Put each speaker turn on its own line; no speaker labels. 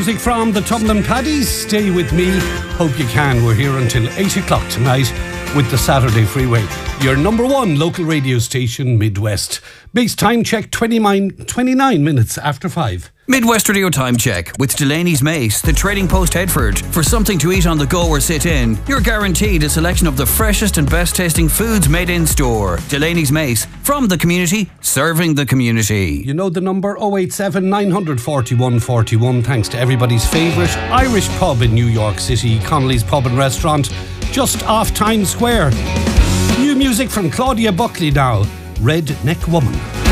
music from the Tumblin' Paddies. Stay with me. Hope you can. We're here until 8 o'clock tonight with the Saturday Freeway, your number one local radio station, Midwest. Base time check, 29 minutes after 5.
Midwest Radio Time Check with Delaney's Mace, the Trading Post Headford. For something to eat on the go or sit in, you're guaranteed a selection of the freshest and best tasting foods made in store. Delaney's Mace, from the community, serving the community.
You know the number, 087 941 41. Thanks to everybody's favourite Irish pub in New York City, Connolly's Pub and Restaurant, just off Times Square. New music from Claudia Buckley now, Redneck Woman.